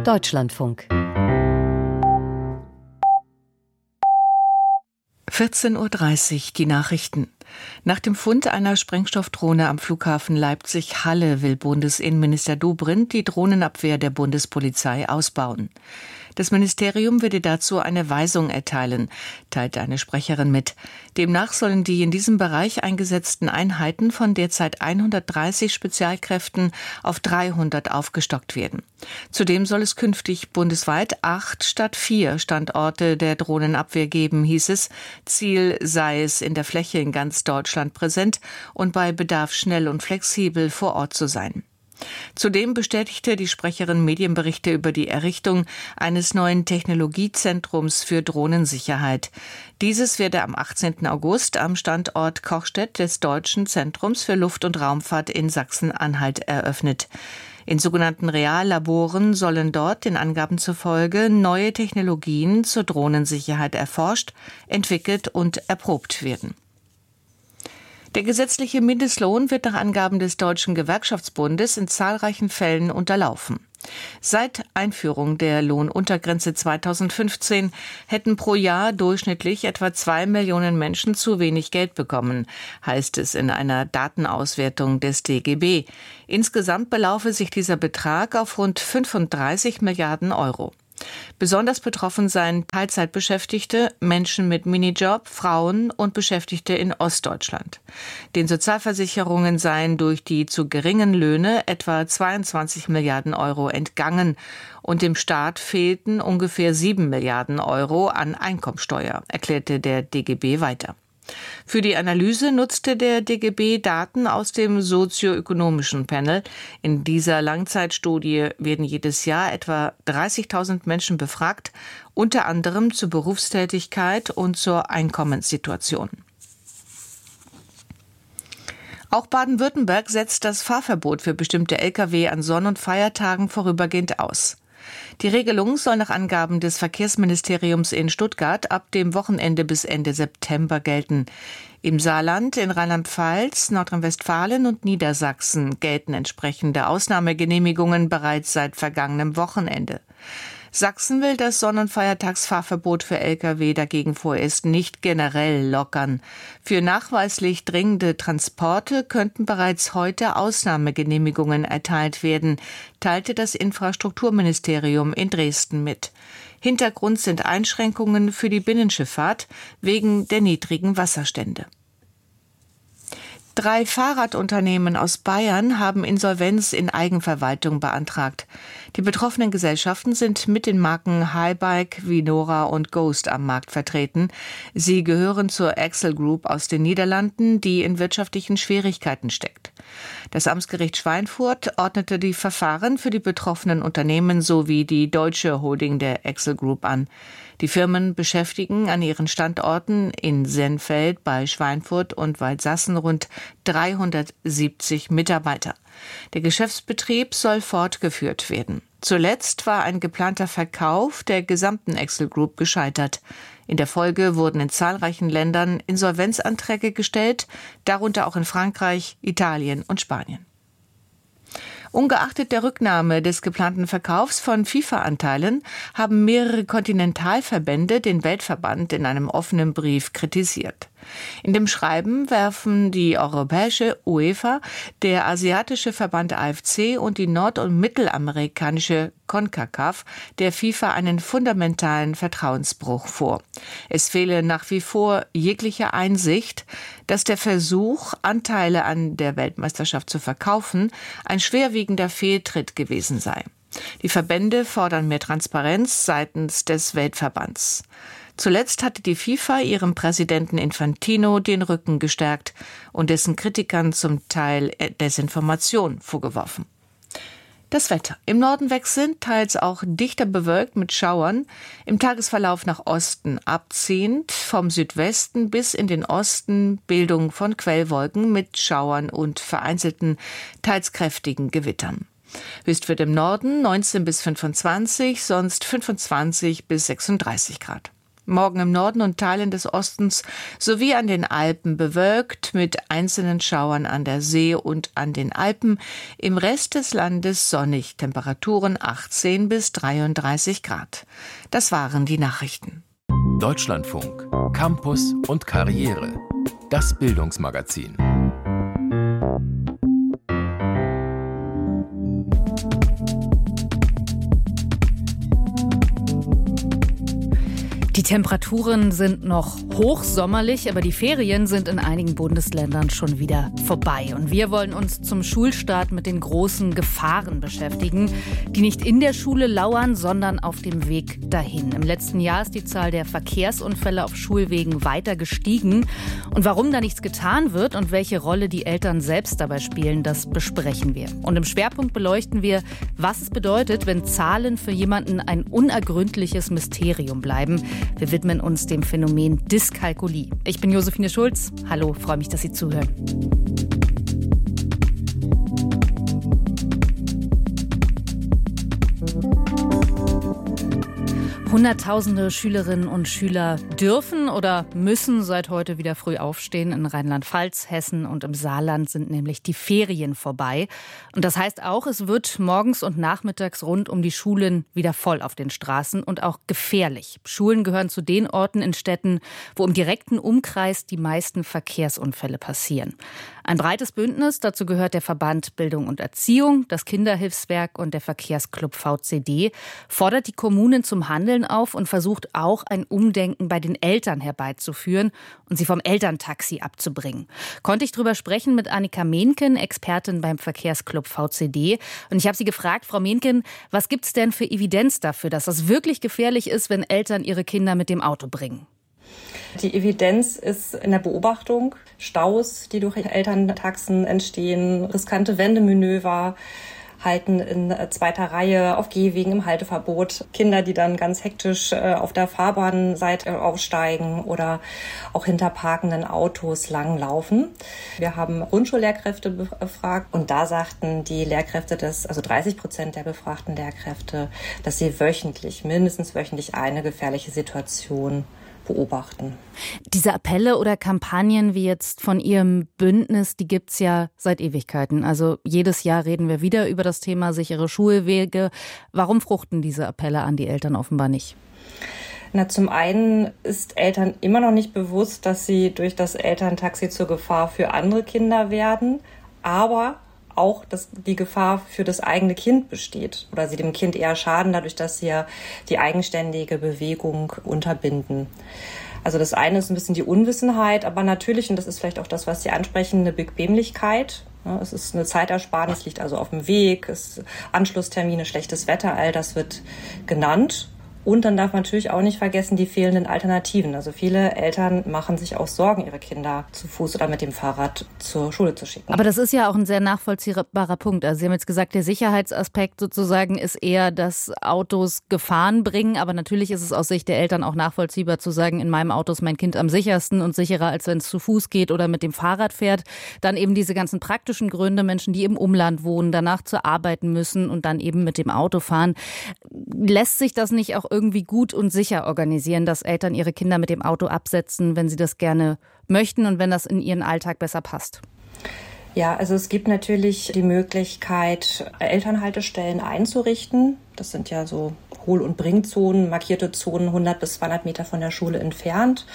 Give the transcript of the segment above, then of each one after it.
Deutschlandfunk 14:30 Uhr, die Nachrichten. Nach dem Fund einer Sprengstoffdrohne am Flughafen Leipzig-Halle will Bundesinnenminister Dobrindt die Drohnenabwehr der Bundespolizei ausbauen. Das Ministerium werde dazu eine Weisung erteilen, teilte eine Sprecherin mit. Demnach sollen die in diesem Bereich eingesetzten Einheiten von derzeit 130 Spezialkräften auf 300 aufgestockt werden. Zudem soll es künftig bundesweit 8 statt 4 Standorte der Drohnenabwehr geben, hieß es. Ziel sei es, in der Fläche in ganz Deutschland präsent und bei Bedarf schnell und flexibel vor Ort zu sein. Zudem bestätigte die Sprecherin Medienberichte über die Errichtung eines neuen Technologiezentrums für Drohnensicherheit. Dieses werde am 18. August am Standort Kochstedt des Deutschen Zentrums für Luft- und Raumfahrt in Sachsen-Anhalt eröffnet. In sogenannten Reallaboren sollen dort den Angaben zufolge neue Technologien zur Drohnensicherheit erforscht, entwickelt und erprobt werden. Der gesetzliche Mindestlohn wird nach Angaben des Deutschen Gewerkschaftsbundes in zahlreichen Fällen unterlaufen. Seit Einführung der Lohnuntergrenze 2015 hätten pro Jahr durchschnittlich etwa 2 Millionen Menschen zu wenig Geld bekommen, heißt es in einer Datenauswertung des DGB. Insgesamt belaufe sich dieser Betrag auf rund 35 Milliarden Euro. Besonders betroffen seien Teilzeitbeschäftigte, Menschen mit Minijob, Frauen und Beschäftigte in Ostdeutschland. Den Sozialversicherungen seien durch die zu geringen Löhne etwa 22 Milliarden Euro entgangen und dem Staat fehlten ungefähr 7 Milliarden Euro an Einkommensteuer, erklärte der DGB weiter. Für die Analyse nutzte der DGB Daten aus dem sozioökonomischen Panel. In dieser Langzeitstudie werden jedes Jahr etwa 30.000 Menschen befragt, unter anderem zur Berufstätigkeit und zur Einkommenssituation. Auch Baden-Württemberg setzt das Fahrverbot für bestimmte Lkw an Sonn- und Feiertagen vorübergehend aus. Die Regelung soll nach Angaben des Verkehrsministeriums in Stuttgart ab dem Wochenende bis Ende September gelten. Im Saarland, in Rheinland-Pfalz, Nordrhein-Westfalen und Niedersachsen gelten entsprechende Ausnahmegenehmigungen bereits seit vergangenem Wochenende. Sachsen will das Sonn- und Feiertagsfahrverbot für Lkw dagegen vorerst nicht generell lockern. Für nachweislich dringende Transporte könnten bereits heute Ausnahmegenehmigungen erteilt werden, teilte das Infrastrukturministerium in Dresden mit. Hintergrund sind Einschränkungen für die Binnenschifffahrt wegen der niedrigen Wasserstände. 3 Fahrradunternehmen aus Bayern haben Insolvenz in Eigenverwaltung beantragt. Die betroffenen Gesellschaften sind mit den Marken Highbike, Vinora und Ghost am Markt vertreten. Sie gehören zur Axel Group aus den Niederlanden, die in wirtschaftlichen Schwierigkeiten steckt. Das Amtsgericht Schweinfurt ordnete die Verfahren für die betroffenen Unternehmen sowie die deutsche Holding der Axel Group an. Die Firmen beschäftigen an ihren Standorten in Sennfeld bei Schweinfurt und Waldsassen rund 370 Mitarbeiter. Der Geschäftsbetrieb soll fortgeführt werden. Zuletzt war ein geplanter Verkauf der gesamten Axel Group gescheitert. In der Folge wurden in zahlreichen Ländern Insolvenzanträge gestellt, darunter auch in Frankreich, Italien und Spanien. Ungeachtet der Rücknahme des geplanten Verkaufs von FIFA-Anteilen haben mehrere Kontinentalverbände den Weltverband in einem offenen Brief kritisiert. In dem Schreiben werfen die europäische UEFA, der asiatische Verband AFC und die nord- und mittelamerikanische CONCACAF der FIFA einen fundamentalen Vertrauensbruch vor. Es fehle nach wie vor jegliche Einsicht, dass der Versuch, Anteile an der Weltmeisterschaft zu verkaufen, ein schwerwiegender Fehltritt gewesen sei. Die Verbände fordern mehr Transparenz seitens des Weltverbands. Zuletzt hatte die FIFA ihrem Präsidenten Infantino den Rücken gestärkt und dessen Kritikern zum Teil Desinformation vorgeworfen. Das Wetter. Im Norden wechselnd, teils auch dichter bewölkt mit Schauern, im Tagesverlauf nach Osten abziehend, vom Südwesten bis in den Osten Bildung von Quellwolken mit Schauern und vereinzelten, teils kräftigen Gewittern. Höchstwert im Norden 19 bis 25, sonst 25 bis 36 Grad. Morgen im Norden und Teilen des Ostens sowie an den Alpen bewölkt mit einzelnen Schauern an der See und an den Alpen. Im Rest des Landes sonnig, Temperaturen 18 bis 33 Grad. Das waren die Nachrichten. Deutschlandfunk, Campus und Karriere. Das Bildungsmagazin. Die Temperaturen sind noch hochsommerlich, aber die Ferien sind in einigen Bundesländern schon wieder vorbei. Und wir wollen uns zum Schulstart mit den großen Gefahren beschäftigen, die nicht in der Schule lauern, sondern auf dem Weg dahin. Im letzten Jahr ist die Zahl der Verkehrsunfälle auf Schulwegen weiter gestiegen. Und warum da nichts getan wird und welche Rolle die Eltern selbst dabei spielen, das besprechen wir. Und im Schwerpunkt beleuchten wir, was es bedeutet, wenn Zahlen für jemanden ein unergründliches Mysterium bleiben. Wir widmen uns dem Phänomen Dyskalkulie. Ich bin Josephine Schulz. Hallo, freue mich, dass Sie zuhören. Hunderttausende Schülerinnen und Schüler dürfen oder müssen seit heute wieder früh aufstehen. In Rheinland-Pfalz, Hessen und im Saarland sind nämlich die Ferien vorbei. Und das heißt auch, es wird morgens und nachmittags rund um die Schulen wieder voll auf den Straßen und auch gefährlich. Schulen gehören zu den Orten in Städten, wo im direkten Umkreis die meisten Verkehrsunfälle passieren. Ein breites Bündnis, dazu gehört der Verband Bildung und Erziehung, das Kinderhilfswerk und der Verkehrsclub VCD, fordert die Kommunen zum Handeln auf und versucht auch ein Umdenken bei den Eltern herbeizuführen und sie vom Elterntaxi abzubringen. Konnte ich drüber sprechen mit Annika Mehnken, Expertin beim Verkehrsclub VCD. Und ich habe sie gefragt, Frau Mehnken, was gibt es denn für Evidenz dafür, dass das wirklich gefährlich ist, wenn Eltern ihre Kinder mit dem Auto bringen? Die Evidenz ist in der Beobachtung. Staus, die durch Elterntaxen entstehen, riskante Wendemanöver, Halten in zweiter Reihe auf Gehwegen im Halteverbot, Kinder, die dann ganz hektisch auf der Fahrbahnseite aussteigen oder auch hinter parkenden Autos langlaufen. Wir haben Grundschullehrkräfte befragt und da sagten die Lehrkräfte, 30% der befragten Lehrkräfte, dass sie mindestens wöchentlich eine gefährliche Situation beobachten. Diese Appelle oder Kampagnen wie jetzt von Ihrem Bündnis, die gibt's ja seit Ewigkeiten. Also jedes Jahr reden wir wieder über das Thema sichere Schulwege. Warum fruchten diese Appelle an die Eltern offenbar nicht? Zum einen ist Eltern immer noch nicht bewusst, dass sie durch das Elterntaxi zur Gefahr für andere Kinder werden, aber auch, dass die Gefahr für das eigene Kind besteht oder sie dem Kind eher schaden, dadurch, dass sie ja die eigenständige Bewegung unterbinden. Also das eine ist ein bisschen die Unwissenheit, aber natürlich, und das ist vielleicht auch das, was Sie ansprechen, eine Bequemlichkeit. Es ist eine Zeitersparnis, liegt also auf dem Weg, Anschlusstermine, schlechtes Wetter, all das wird genannt. Und dann darf man natürlich auch nicht vergessen die fehlenden Alternativen. Also viele Eltern machen sich auch Sorgen, ihre Kinder zu Fuß oder mit dem Fahrrad zur Schule zu schicken. Aber das ist ja auch ein sehr nachvollziehbarer Punkt. Also Sie haben jetzt gesagt, der Sicherheitsaspekt sozusagen ist eher, dass Autos Gefahren bringen. Aber natürlich ist es aus Sicht der Eltern auch nachvollziehbar zu sagen, in meinem Auto ist mein Kind am sichersten und sicherer, als wenn es zu Fuß geht oder mit dem Fahrrad fährt. Dann eben diese ganzen praktischen Gründe, Menschen, die im Umland wohnen, danach zur Arbeit müssen und dann eben mit dem Auto fahren. Lässt sich das nicht auch irgendwie gut und sicher organisieren, dass Eltern ihre Kinder mit dem Auto absetzen, wenn sie das gerne möchten und wenn das in ihren Alltag besser passt? Ja, also es gibt natürlich die Möglichkeit, Elternhaltestellen einzurichten. Das sind ja so Hohl- und Bringzonen, markierte Zonen 100 bis 200 Meter von der Schule entfernt.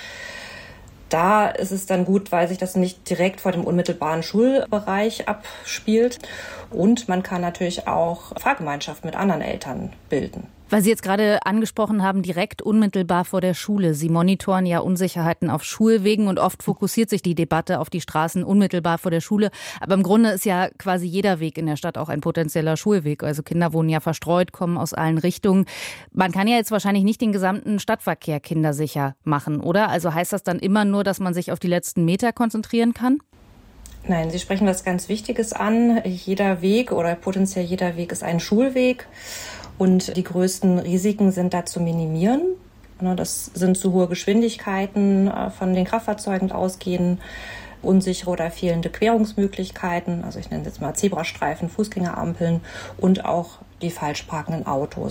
Da ist es dann gut, weil sich das nicht direkt vor dem unmittelbaren Schulbereich abspielt. Und man kann natürlich auch Fahrgemeinschaften mit anderen Eltern bilden. Weil Sie jetzt gerade angesprochen haben, direkt unmittelbar vor der Schule. Sie monitoren ja Unsicherheiten auf Schulwegen und oft fokussiert sich die Debatte auf die Straßen unmittelbar vor der Schule. Aber im Grunde ist ja quasi jeder Weg in der Stadt auch ein potenzieller Schulweg. Also Kinder wohnen ja verstreut, kommen aus allen Richtungen. Man kann ja jetzt wahrscheinlich nicht den gesamten Stadtverkehr kindersicher machen, oder? Also heißt das dann immer nur, dass man sich auf die letzten Meter konzentrieren kann? Nein, Sie sprechen was ganz Wichtiges an. Jeder Weg oder potenziell jeder Weg ist ein Schulweg. Und die größten Risiken sind da zu minimieren. Das sind zu hohe Geschwindigkeiten von den Kraftfahrzeugen ausgehen, unsichere oder fehlende Querungsmöglichkeiten, also ich nenne es jetzt mal Zebrastreifen, Fußgängerampeln und auch die falsch parkenden Autos.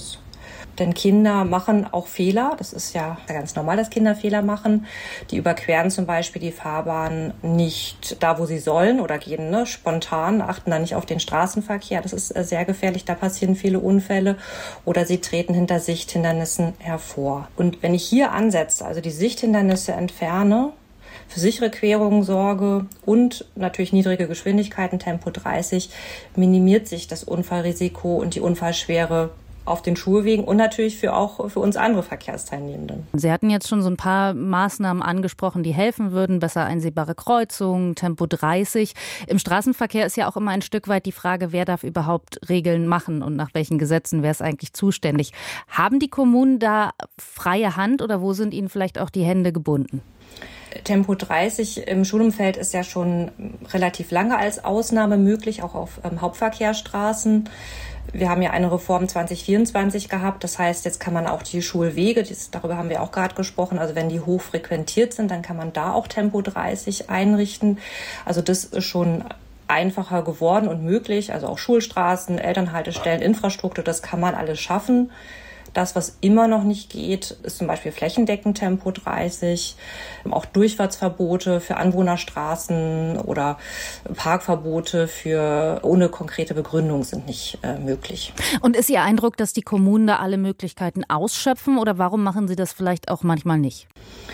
Denn Kinder machen auch Fehler. Das ist ja ganz normal, dass Kinder Fehler machen. Die überqueren zum Beispiel die Fahrbahn nicht da, wo sie sollen oder gehen spontan, achten da nicht auf den Straßenverkehr. Das ist sehr gefährlich, da passieren viele Unfälle. Oder sie treten hinter Sichthindernissen hervor. Und wenn ich hier ansetze, also die Sichthindernisse entferne, für sichere Querungen sorge und natürlich niedrige Geschwindigkeiten, Tempo 30, minimiert sich das Unfallrisiko und die Unfallschwere auf den Schulwegen und natürlich auch für uns andere Verkehrsteilnehmenden. Sie hatten jetzt schon so ein paar Maßnahmen angesprochen, die helfen würden, besser einsehbare Kreuzungen, Tempo 30. Im Straßenverkehr ist ja auch immer ein Stück weit die Frage, wer darf überhaupt Regeln machen und nach welchen Gesetzen, wer ist eigentlich zuständig. Haben die Kommunen da freie Hand oder wo sind ihnen vielleicht auch die Hände gebunden? Tempo 30 im Schulumfeld ist ja schon relativ lange als Ausnahme möglich, auch auf Hauptverkehrsstraßen. Wir haben ja eine Reform 2024 gehabt. Das heißt, jetzt kann man auch die Schulwege, darüber haben wir auch gerade gesprochen, also wenn die hoch frequentiert sind, dann kann man da auch Tempo 30 einrichten. Also das ist schon einfacher geworden und möglich. Also auch Schulstraßen, Elternhaltestellen, Infrastruktur, das kann man alles schaffen. Das, was immer noch nicht geht, ist zum Beispiel flächendeckend Tempo 30, auch Durchfahrtsverbote für Anwohnerstraßen oder Parkverbote ohne konkrete Begründung sind nicht möglich. Und ist Ihr Eindruck, dass die Kommunen da alle Möglichkeiten ausschöpfen oder warum machen sie das vielleicht auch manchmal nicht?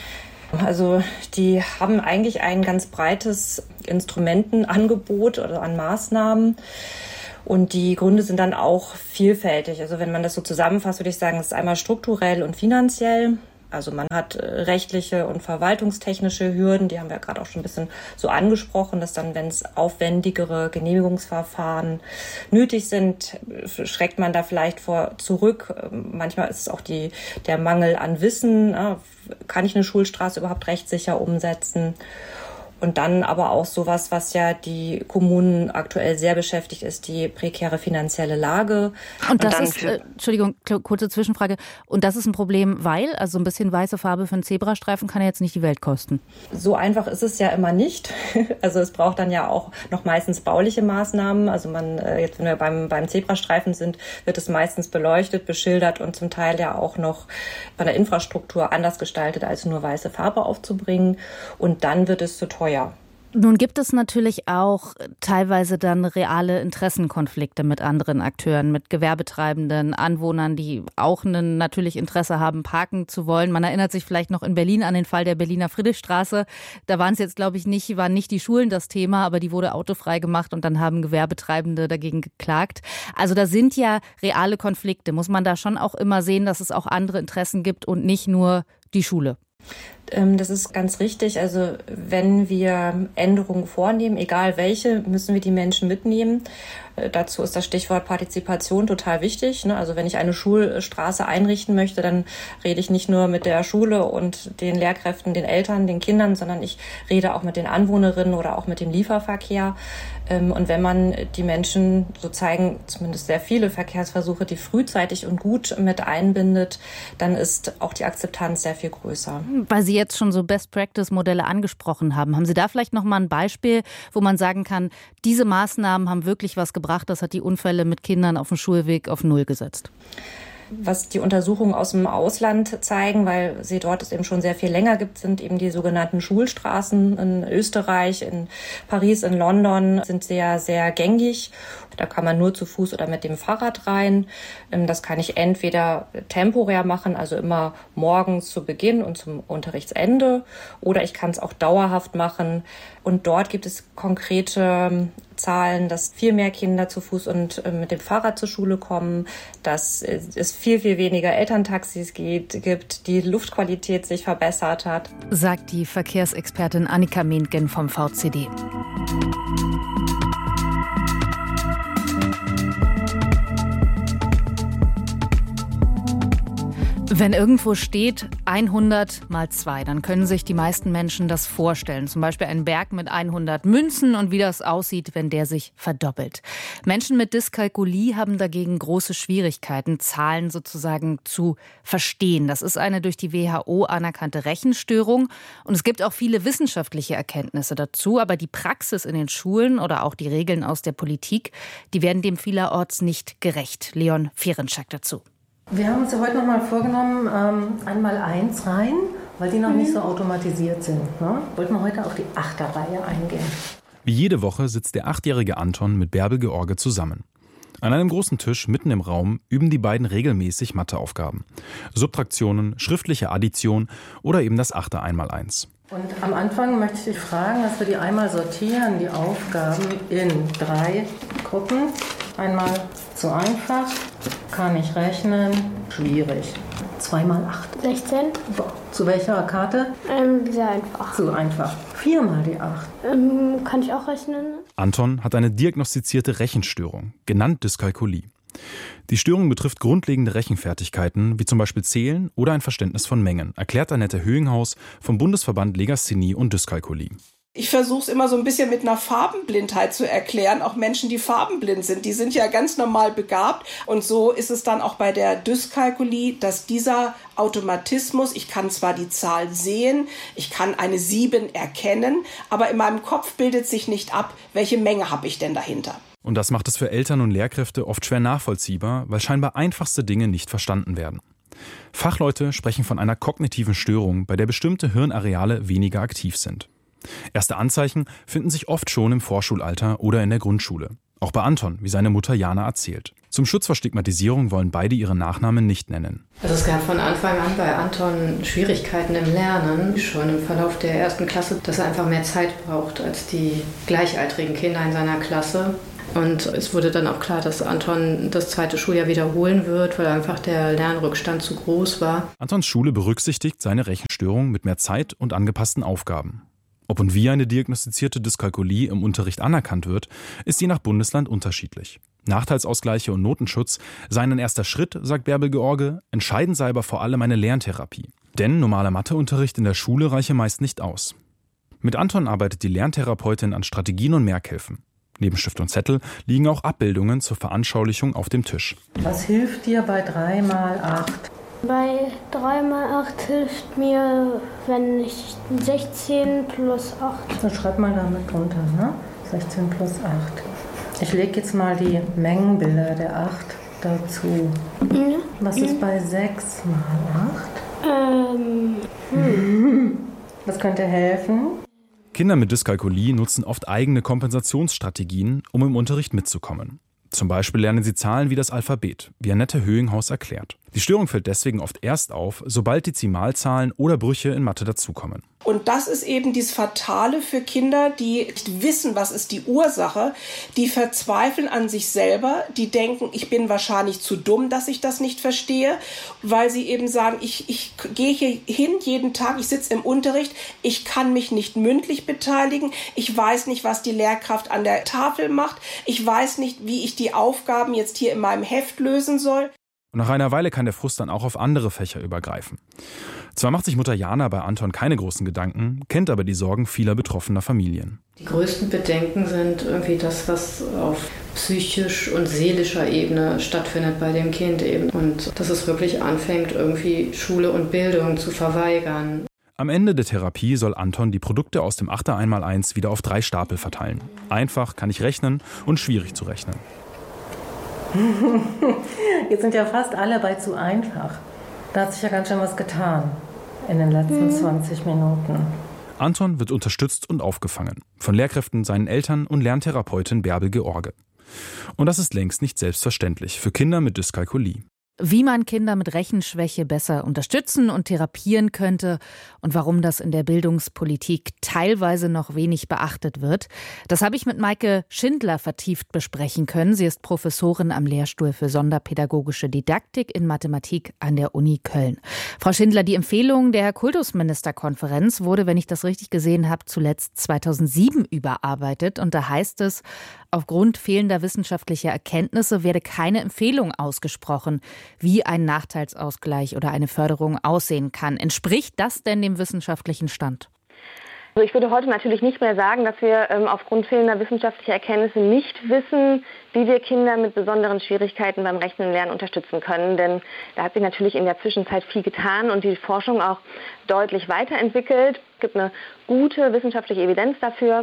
Also die haben eigentlich ein ganz breites Instrumentenangebot oder an Maßnahmen. Und die Gründe sind dann auch vielfältig. Also wenn man das so zusammenfasst, würde ich sagen, es ist einmal strukturell und finanziell. Also man hat rechtliche und verwaltungstechnische Hürden, die haben wir gerade auch schon ein bisschen so angesprochen, dass dann, wenn es aufwendigere Genehmigungsverfahren nötig sind, schreckt man da vielleicht zurück. Manchmal ist es auch der Mangel an Wissen. Kann ich eine Schulstraße überhaupt rechtssicher umsetzen? Und dann aber auch sowas, was ja die Kommunen aktuell sehr beschäftigt, ist die prekäre finanzielle Lage. Und das ist, Entschuldigung, kurze Zwischenfrage. Und das ist ein Problem, weil, also ein bisschen weiße Farbe für einen Zebrastreifen kann ja jetzt nicht die Welt kosten. So einfach ist es ja immer nicht. Also es braucht dann ja auch noch meistens bauliche Maßnahmen. Also jetzt wenn wir beim Zebrastreifen sind, wird es meistens beleuchtet, beschildert und zum Teil ja auch noch von der Infrastruktur anders gestaltet, als nur weiße Farbe aufzubringen. Und dann wird es zu teuer. Nun gibt es natürlich auch teilweise dann reale Interessenkonflikte mit anderen Akteuren, mit Gewerbetreibenden, Anwohnern, die auch natürlich Interesse haben, parken zu wollen. Man erinnert sich vielleicht noch in Berlin an den Fall der Berliner Friedrichstraße. Da waren es jetzt, glaube ich, waren nicht die Schulen das Thema, aber die wurde autofrei gemacht und dann haben Gewerbetreibende dagegen geklagt. Also da sind ja reale Konflikte. Muss man da schon auch immer sehen, dass es auch andere Interessen gibt und nicht nur die Schule? Das ist ganz richtig. Also wenn wir Änderungen vornehmen, egal welche, müssen wir die Menschen mitnehmen. Dazu ist das Stichwort Partizipation total wichtig. Also wenn ich eine Schulstraße einrichten möchte, dann rede ich nicht nur mit der Schule und den Lehrkräften, den Eltern, den Kindern, sondern ich rede auch mit den Anwohnerinnen oder auch mit dem Lieferverkehr. Und wenn man die Menschen, so zeigen zumindest sehr viele Verkehrsversuche, die frühzeitig und gut mit einbindet, dann ist auch die Akzeptanz sehr viel größer. Weil Sie jetzt schon so Best-Practice-Modelle angesprochen haben, haben Sie da vielleicht noch mal ein Beispiel, wo man sagen kann, diese Maßnahmen haben wirklich was gebracht, das hat die Unfälle mit Kindern auf dem Schulweg auf Null gesetzt? Was die Untersuchungen aus dem Ausland zeigen, weil sie dort es eben schon sehr viel länger gibt, sind eben die sogenannten Schulstraßen in Österreich, in Paris, in London, sind sehr, sehr gängig. Da kann man nur zu Fuß oder mit dem Fahrrad rein. Das kann ich entweder temporär machen, also immer morgens zu Beginn und zum Unterrichtsende, oder ich kann es auch dauerhaft machen. Und dort gibt es konkrete Zahlen, dass viel mehr Kinder zu Fuß und mit dem Fahrrad zur Schule kommen, dass es viel, viel weniger Elterntaxis gibt, die Luftqualität sich verbessert hat. Sagt die Verkehrsexpertin Annika Mehngen vom VCD. Wenn irgendwo steht 100 mal 2, dann können sich die meisten Menschen das vorstellen. Zum Beispiel einen Berg mit 100 Münzen und wie das aussieht, wenn der sich verdoppelt. Menschen mit Dyskalkulie haben dagegen große Schwierigkeiten, Zahlen sozusagen zu verstehen. Das ist eine durch die WHO anerkannte Rechenstörung. Und es gibt auch viele wissenschaftliche Erkenntnisse dazu. Aber die Praxis in den Schulen oder auch die Regeln aus der Politik, die werden dem vielerorts nicht gerecht. Leon Fehrenschak dazu. Wir haben uns ja heute noch mal vorgenommen, einmal 1 rein, weil die noch nicht so automatisiert sind. Ne? Wollten wir heute auf die 8er Reihe eingehen. Wie jede Woche sitzt der 8-jährige Anton mit Bärbel George zusammen. An einem großen Tisch mitten im Raum üben die beiden regelmäßig Matheaufgaben. Subtraktionen, schriftliche Addition oder eben das 8er Einmaleins. Und am Anfang möchte ich dich fragen, dass wir die einmal sortieren, die Aufgaben in 3 Gruppen. Einmal zu einfach, kann ich rechnen, schwierig. 2 mal 8. 16. Zu welcher Karte? Sehr einfach. Zu einfach. 4 mal die 8. Kann ich auch rechnen? Anton hat eine diagnostizierte Rechenstörung, genannt Dyskalkulie. Die Störung betrifft grundlegende Rechenfertigkeiten, wie zum Beispiel Zählen oder ein Verständnis von Mengen, erklärt Annette Höhinghaus vom Bundesverband Legasthenie und Dyskalkulie. Ich versuche es immer so ein bisschen mit einer Farbenblindheit zu erklären. Auch Menschen, die farbenblind sind, die sind ja ganz normal begabt. Und so ist es dann auch bei der Dyskalkulie, dass dieser Automatismus, ich kann zwar die Zahl sehen, ich kann eine 7 erkennen, aber in meinem Kopf bildet sich nicht ab, welche Menge habe ich denn dahinter. Und das macht es für Eltern und Lehrkräfte oft schwer nachvollziehbar, weil scheinbar einfachste Dinge nicht verstanden werden. Fachleute sprechen von einer kognitiven Störung, bei der bestimmte Hirnareale weniger aktiv sind. Erste Anzeichen finden sich oft schon im Vorschulalter oder in der Grundschule. Auch bei Anton, wie seine Mutter Jana erzählt. Zum Schutz vor Stigmatisierung wollen beide ihre Nachnamen nicht nennen. Also es gab von Anfang an bei Anton Schwierigkeiten im Lernen, schon im Verlauf der 1. Klasse, dass er einfach mehr Zeit braucht als die gleichaltrigen Kinder in seiner Klasse. Und es wurde dann auch klar, dass Anton das 2. Schuljahr wiederholen wird, weil einfach der Lernrückstand zu groß war. Antons Schule berücksichtigt seine Rechenstörung mit mehr Zeit und angepassten Aufgaben. Ob und wie eine diagnostizierte Dyskalkulie im Unterricht anerkannt wird, ist je nach Bundesland unterschiedlich. Nachteilsausgleiche und Notenschutz seien ein erster Schritt, sagt Bärbel George, entscheidend sei aber vor allem eine Lerntherapie. Denn normaler Matheunterricht in der Schule reiche meist nicht aus. Mit Anton arbeitet die Lerntherapeutin an Strategien und Merkhilfen. Neben Stift und Zettel liegen auch Abbildungen zur Veranschaulichung auf dem Tisch. Was hilft dir bei 3 mal 8? Bei 3 mal 8 hilft mir, wenn ich 16 plus 8. So, schreib mal damit drunter, ne? 16 plus 8. Ich lege jetzt mal die Mengenbilder der 8 dazu. Ja. Was ist bei 6 mal 8? Was könnte helfen? Kinder mit Dyskalkulie nutzen oft eigene Kompensationsstrategien, um im Unterricht mitzukommen. Zum Beispiel lernen sie Zahlen wie das Alphabet, wie Annette Höhinghaus erklärt. Die Störung fällt deswegen oft erst auf, sobald Dezimalzahlen oder Brüche in Mathe dazukommen. Und das ist eben dieses Fatale für Kinder, die nicht wissen, was ist die Ursache, die verzweifeln an sich selber, die denken, ich bin wahrscheinlich zu dumm, dass ich das nicht verstehe, weil sie eben sagen, ich gehe hier hin jeden Tag, ich sitze im Unterricht, ich kann mich nicht mündlich beteiligen, ich weiß nicht, was die Lehrkraft an der Tafel macht, ich weiß nicht, wie ich die Aufgaben jetzt hier in meinem Heft lösen soll. Und nach einer Weile kann der Frust dann auch auf andere Fächer übergreifen. Zwar macht sich Mutter Jana bei Anton keine großen Gedanken, kennt aber die Sorgen vieler betroffener Familien. Die größten Bedenken sind irgendwie das, was auf psychisch und seelischer Ebene stattfindet bei dem Kind eben. Und dass es wirklich anfängt, irgendwie Schule und Bildung zu verweigern. Am Ende der Therapie soll Anton die Produkte aus dem 8er Einmaleins wieder auf 3 Stapel verteilen. Einfach kann ich rechnen und schwierig zu rechnen. Jetzt sind ja fast alle bei zu einfach. Da hat sich ja ganz schön was getan in den letzten 20 Minuten. Anton wird unterstützt und aufgefangen. Von Lehrkräften, seinen Eltern und Lerntherapeutin Bärbel George. Und das ist längst nicht selbstverständlich für Kinder mit Dyskalkulie. Wie man Kinder mit Rechenschwäche besser unterstützen und therapieren könnte und warum das in der Bildungspolitik teilweise noch wenig beachtet wird, das habe ich mit Maike Schindler vertieft besprechen können. Sie ist Professorin am Lehrstuhl für Sonderpädagogische Didaktik in Mathematik an der Uni Köln. Frau Schindler, die Empfehlung der Kultusministerkonferenz wurde, wenn ich das richtig gesehen habe, zuletzt 2007 überarbeitet. Und da heißt es, aufgrund fehlender wissenschaftlicher Erkenntnisse werde keine Empfehlung ausgesprochen, wie ein Nachteilsausgleich oder eine Förderung aussehen kann. Entspricht das denn dem wissenschaftlichen Stand? Also ich würde heute natürlich nicht mehr sagen, dass wir aufgrund fehlender wissenschaftlicher Erkenntnisse nicht wissen, wie wir Kinder mit besonderen Schwierigkeiten beim Rechnen und Lernen unterstützen können. Denn da hat sich natürlich in der Zwischenzeit viel getan und die Forschung auch deutlich weiterentwickelt. Es gibt eine gute wissenschaftliche Evidenz dafür,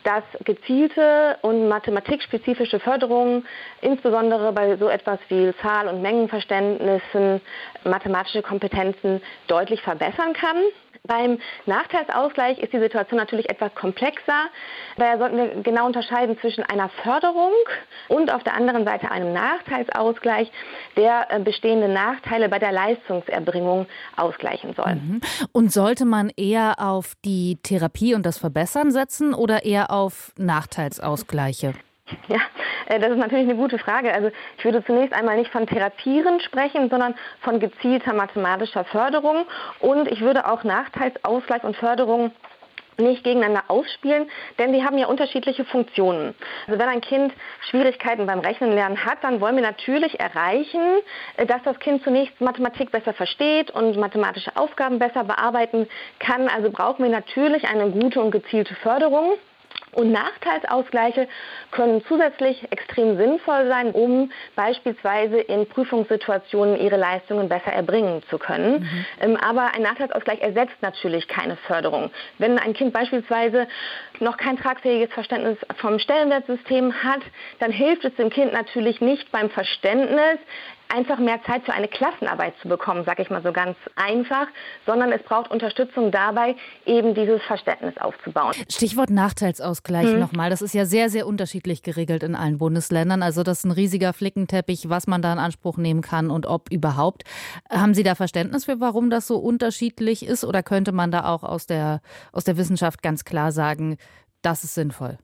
dass gezielte und mathematikspezifische Förderung, insbesondere bei so etwas wie Zahl- und Mengenverständnissen, mathematische Kompetenzen deutlich verbessern kann. Beim Nachteilsausgleich ist die Situation natürlich etwas komplexer. Daher sollten wir genau unterscheiden zwischen einer Förderung und auf der anderen Seite einem Nachteilsausgleich, der bestehende Nachteile bei der Leistungserbringung ausgleichen soll. Und sollte man eher auf die Therapie und das Verbessern setzen oder eher auf Nachteilsausgleiche? Ja, das ist natürlich eine gute Frage. Also ich würde zunächst einmal nicht von Therapieren sprechen, sondern von gezielter mathematischer Förderung. Und ich würde auch Nachteilsausgleich und Förderung nicht gegeneinander ausspielen, denn die haben ja unterschiedliche Funktionen. Also wenn ein Kind Schwierigkeiten beim Rechnenlernen hat, dann wollen wir natürlich erreichen, dass das Kind zunächst Mathematik besser versteht und mathematische Aufgaben besser bearbeiten kann. Also brauchen wir natürlich eine gute und gezielte Förderung. Und Nachteilsausgleiche können zusätzlich extrem sinnvoll sein, um beispielsweise in Prüfungssituationen ihre Leistungen besser erbringen zu können. Aber ein Nachteilsausgleich ersetzt natürlich keine Förderung. Wenn ein Kind beispielsweise noch kein tragfähiges Verständnis vom Stellenwertsystem hat, dann hilft es dem Kind natürlich nicht beim Verständnis, einfach mehr Zeit für eine Klassenarbeit zu bekommen, sage ich mal so ganz einfach, sondern es braucht Unterstützung dabei, eben dieses Verständnis aufzubauen. Stichwort Nachteilsausgleich nochmal. Das ist ja sehr, sehr unterschiedlich geregelt in allen Bundesländern. Also das ist ein riesiger Flickenteppich, was man da in Anspruch nehmen kann und ob überhaupt. Haben Sie da Verständnis für, warum das so unterschiedlich ist? Oder könnte man da auch aus der Wissenschaft ganz klar sagen, das ist sinnvoll?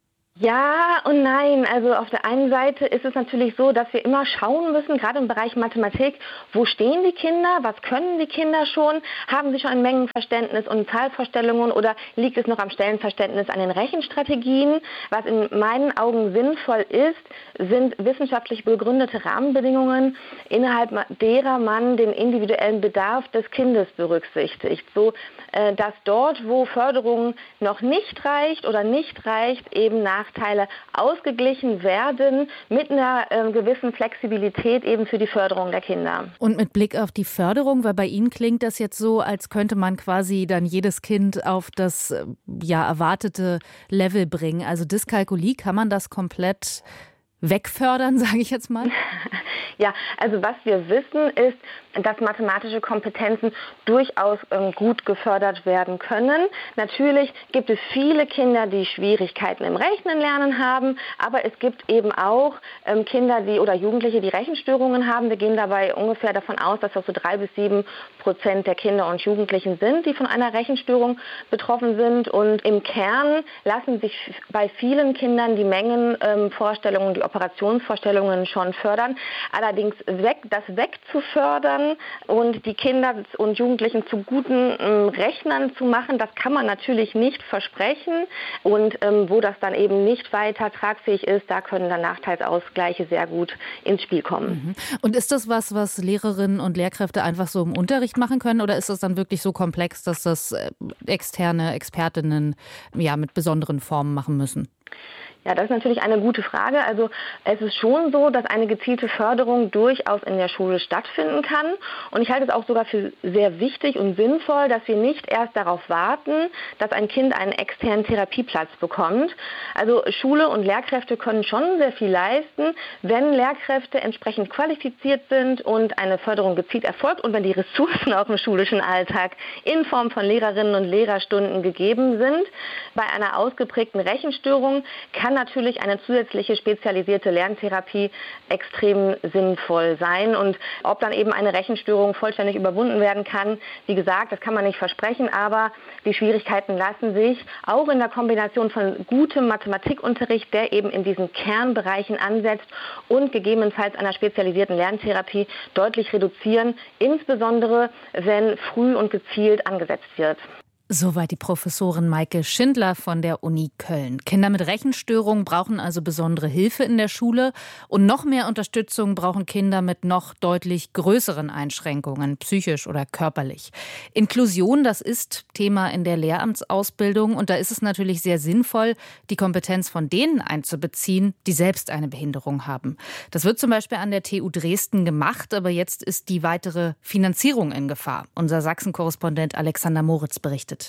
Ja und nein. Also auf der einen Seite ist es natürlich so, dass wir immer schauen müssen, gerade im Bereich Mathematik, wo stehen die Kinder, was können die Kinder schon, haben sie schon ein Mengenverständnis und Zahlvorstellungen oder liegt es noch am Stellenverständnis an den Rechenstrategien? Was in meinen Augen sinnvoll ist, sind wissenschaftlich begründete Rahmenbedingungen, innerhalb derer man den individuellen Bedarf des Kindes berücksichtigt, so dass dort, wo Förderung noch nicht reicht oder nicht reicht, eben Nachteile ausgeglichen werden mit einer gewissen Flexibilität eben für die Förderung der Kinder. Und mit Blick auf die Förderung, weil bei Ihnen klingt das jetzt so, als könnte man quasi dann jedes Kind auf das erwartete Level bringen. Also Dyskalkulie, kann man das komplett wegfördern, sage ich jetzt mal? Ja, also was wir wissen ist, dass mathematische Kompetenzen durchaus gut gefördert werden können. Natürlich gibt es viele Kinder, die Schwierigkeiten im Rechnenlernen haben, aber es gibt eben auch Kinder oder Jugendliche, die Rechenstörungen haben. Wir gehen dabei ungefähr davon aus, dass das so 3-7% der Kinder und Jugendlichen sind, die von einer Rechenstörung betroffen sind. Und im Kern lassen sich bei vielen Kindern die Mengenvorstellungen, die Operationsvorstellungen schon fördern. Allerdings das wegzufördern und die Kinder und Jugendlichen zu guten Rechnern zu machen, das kann man natürlich nicht versprechen. Und wo das dann eben nicht weiter tragfähig ist, da können dann Nachteilsausgleiche sehr gut ins Spiel kommen. Und ist das was Lehrerinnen und Lehrkräfte einfach so im Unterricht machen können, oder ist das dann wirklich so komplex, dass das externe Expertinnen mit besonderen Formen machen müssen? Ja, das ist natürlich eine gute Frage. Also es ist schon so, dass eine gezielte Förderung durchaus in der Schule stattfinden kann. Und ich halte es auch sogar für sehr wichtig und sinnvoll, dass wir nicht erst darauf warten, dass ein Kind einen externen Therapieplatz bekommt. Also Schule und Lehrkräfte können schon sehr viel leisten, wenn Lehrkräfte entsprechend qualifiziert sind und eine Förderung gezielt erfolgt und wenn die Ressourcen auch im schulischen Alltag in Form von Lehrerinnen und Lehrerstunden gegeben sind. Bei einer ausgeprägten Rechenstörung kann natürlich eine zusätzliche spezialisierte Lerntherapie extrem sinnvoll sein. Und ob dann eben eine Rechenstörung vollständig überwunden werden kann, wie gesagt, das kann man nicht versprechen, aber die Schwierigkeiten lassen sich auch in der Kombination von gutem Mathematikunterricht, der eben in diesen Kernbereichen ansetzt, und gegebenenfalls einer spezialisierten Lerntherapie deutlich reduzieren, insbesondere wenn früh und gezielt angesetzt wird. Soweit die Professorin Maike Schindler von der Uni Köln. Kinder mit Rechenstörungen brauchen also besondere Hilfe in der Schule. Und noch mehr Unterstützung brauchen Kinder mit noch deutlich größeren Einschränkungen, psychisch oder körperlich. Inklusion, das ist Thema in der Lehramtsausbildung. Und da ist es natürlich sehr sinnvoll, die Kompetenz von denen einzubeziehen, die selbst eine Behinderung haben. Das wird zum Beispiel an der TU Dresden gemacht. Aber jetzt ist die weitere Finanzierung in Gefahr. Unser Sachsen-Korrespondent Alexander Moritz berichtet.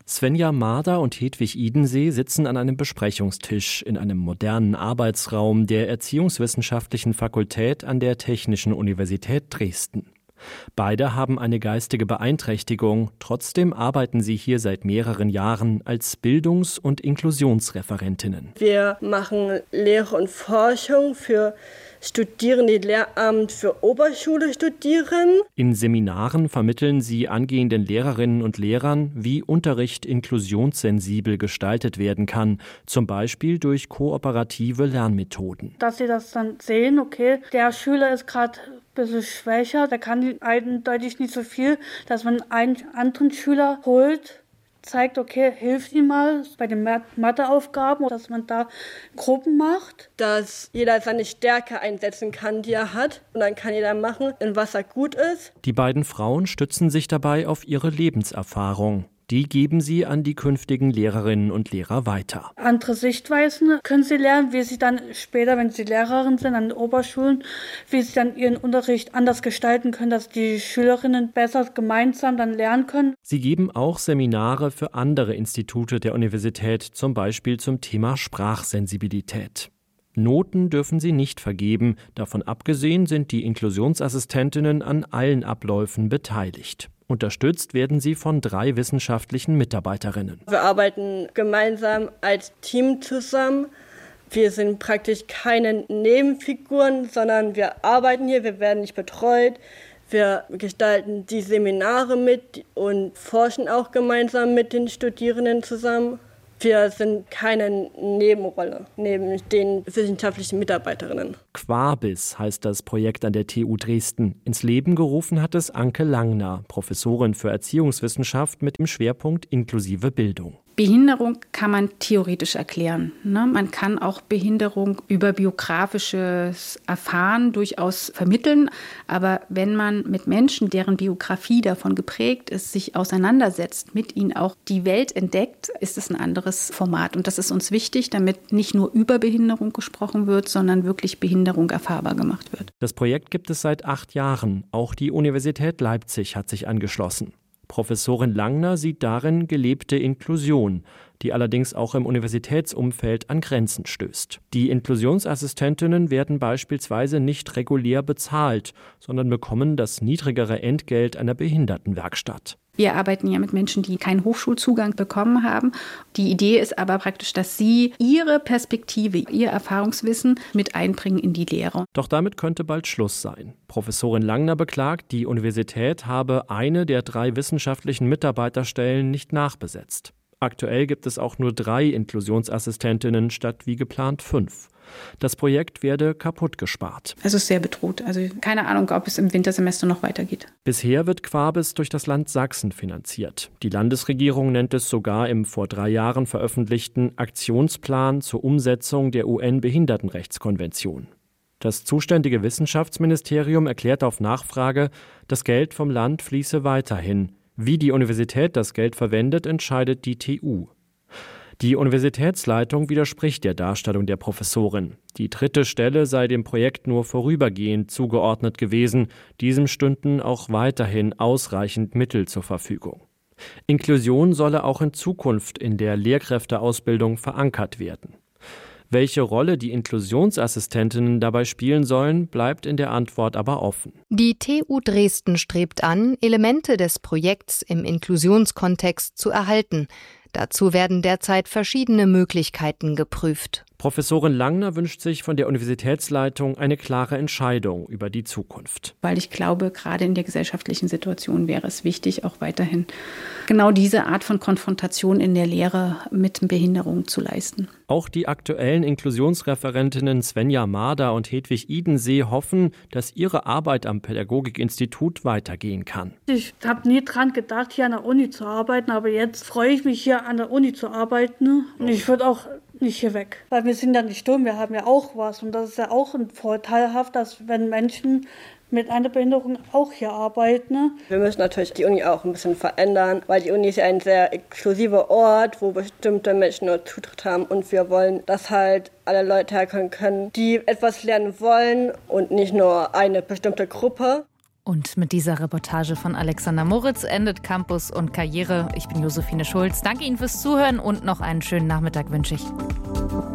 Svenja Marder und Hedwig Idensee sitzen an einem Besprechungstisch in einem modernen Arbeitsraum der Erziehungswissenschaftlichen Fakultät an der Technischen Universität Dresden. Beide haben eine geistige Beeinträchtigung, trotzdem arbeiten sie hier seit mehreren Jahren als Bildungs- und Inklusionsreferentinnen. Wir machen Lehre und Forschung für Studierende, die Lehramt für Oberschule studieren. In Seminaren vermitteln sie angehenden Lehrerinnen und Lehrern, wie Unterricht inklusionssensibel gestaltet werden kann, zum Beispiel durch kooperative Lernmethoden. Dass sie das dann sehen, okay, der Schüler ist gerade ein bisschen schwächer, der kann eindeutig nicht so viel, dass man einen anderen Schüler holt, zeigt, okay, hilft ihm mal bei den Matheaufgaben, dass man da Gruppen macht. Dass jeder seine Stärke einsetzen kann, die er hat. Und dann kann jeder machen, in was er gut ist. Die beiden Frauen stützen sich dabei auf ihre Lebenserfahrung. Die geben sie an die künftigen Lehrerinnen und Lehrer weiter. Andere Sichtweisen können sie lernen, wie sie dann später, wenn sie Lehrerin sind an den Oberschulen, wie sie dann ihren Unterricht anders gestalten können, dass die Schülerinnen besser gemeinsam dann lernen können. Sie geben auch Seminare für andere Institute der Universität, zum Beispiel zum Thema Sprachsensibilität. Noten dürfen sie nicht vergeben. Davon abgesehen sind die Inklusionsassistentinnen an allen Abläufen beteiligt. Unterstützt werden sie von 3 wissenschaftlichen Mitarbeiterinnen. Wir arbeiten gemeinsam als Team zusammen. Wir sind praktisch keine Nebenfiguren, sondern wir arbeiten hier, wir werden nicht betreut. Wir gestalten die Seminare mit und forschen auch gemeinsam mit den Studierenden zusammen. Wir sind keine Nebenrolle neben den wissenschaftlichen Mitarbeiterinnen. Quabis heißt das Projekt an der TU Dresden. Ins Leben gerufen hat es Anke Langner, Professorin für Erziehungswissenschaft mit dem Schwerpunkt inklusive Bildung. Behinderung kann man theoretisch erklären. Man kann auch Behinderung über biografisches Erfahren durchaus vermitteln. Aber wenn man mit Menschen, deren Biografie davon geprägt ist, sich auseinandersetzt, mit ihnen auch die Welt entdeckt, ist es ein anderes Format. Und das ist uns wichtig, damit nicht nur über Behinderung gesprochen wird, sondern wirklich Behinderung erfahrbar gemacht wird. Das Projekt gibt es seit 8 Jahren. Auch die Universität Leipzig hat sich angeschlossen. Professorin Langner sieht darin gelebte Inklusion, die allerdings auch im Universitätsumfeld an Grenzen stößt. Die Inklusionsassistentinnen werden beispielsweise nicht regulär bezahlt, sondern bekommen das niedrigere Entgelt einer Behindertenwerkstatt. Wir arbeiten ja mit Menschen, die keinen Hochschulzugang bekommen haben. Die Idee ist aber praktisch, dass sie ihre Perspektive, ihr Erfahrungswissen mit einbringen in die Lehre. Doch damit könnte bald Schluss sein. Professorin Langner beklagt, die Universität habe eine der 3 wissenschaftlichen Mitarbeiterstellen nicht nachbesetzt. Aktuell gibt es auch nur 3 Inklusionsassistentinnen statt wie geplant 5. Das Projekt werde kaputt gespart. Es ist sehr bedroht. Also keine Ahnung, ob es im Wintersemester noch weitergeht. Bisher wird Quabis durch das Land Sachsen finanziert. Die Landesregierung nennt es sogar im vor 3 Jahren veröffentlichten Aktionsplan zur Umsetzung der UN-Behindertenrechtskonvention. Das zuständige Wissenschaftsministerium erklärt auf Nachfrage, das Geld vom Land fließe weiterhin. Wie die Universität das Geld verwendet, entscheidet die TU. Die Universitätsleitung widerspricht der Darstellung der Professorin. Die 3. Stelle sei dem Projekt nur vorübergehend zugeordnet gewesen. Diesem stünden auch weiterhin ausreichend Mittel zur Verfügung. Inklusion solle auch in Zukunft in der Lehrkräfteausbildung verankert werden. Welche Rolle die Inklusionsassistentinnen dabei spielen sollen, bleibt in der Antwort aber offen. Die TU Dresden strebt an, Elemente des Projekts im Inklusionskontext zu erhalten. Dazu werden derzeit verschiedene Möglichkeiten geprüft. Professorin Langner wünscht sich von der Universitätsleitung eine klare Entscheidung über die Zukunft. Weil ich glaube, gerade in der gesellschaftlichen Situation wäre es wichtig, auch weiterhin genau diese Art von Konfrontation in der Lehre mit Behinderung zu leisten. Auch die aktuellen Inklusionsreferentinnen Svenja Marder und Hedwig Idensee hoffen, dass ihre Arbeit am Pädagogikinstitut weitergehen kann. Ich habe nie dran gedacht, hier an der Uni zu arbeiten, aber jetzt freue ich mich, hier an der Uni zu arbeiten. Und ich würde auch nicht hier weg, weil wir sind ja nicht dumm, wir haben ja auch was. Und das ist ja auch ein vorteilhaft, dass wenn Menschen mit einer Behinderung auch hier arbeiten. Wir müssen natürlich die Uni auch ein bisschen verändern, weil die Uni ist ja ein sehr exklusiver Ort, wo bestimmte Menschen nur Zutritt haben. Und wir wollen, dass halt alle Leute herkommen können, die etwas lernen wollen und nicht nur eine bestimmte Gruppe. Und mit dieser Reportage von Alexander Moritz endet Campus und Karriere. Ich bin Josephine Schulz. Danke Ihnen fürs Zuhören und noch einen schönen Nachmittag wünsche ich.